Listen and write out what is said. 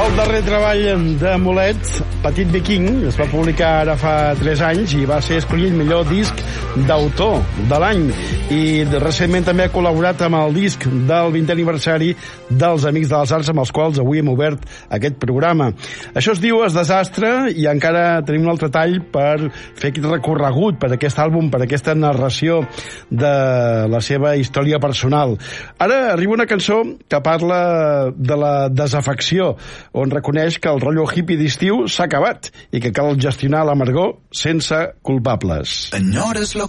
El darrer treball de Mulet, Petit Viking, es va publicar ara fa 3 anys i va ser escollit millor disc d'autor de l'any. I recentment també ha col·laborat amb el disc del 20è aniversari dels Amics de les Arts, amb els quals avui hem obert aquest programa. Això es diu Es Desastre, i encara tenim un altre tall per fer aquest recorregut per aquest àlbum, per aquesta narració de la seva història personal. Ara arriba una cançó que parla de la desafecció, on reconeix que el rotllo hippie d'estiu s'ha acabat i que cal gestionar l'amargor sense culpables. Enyores lo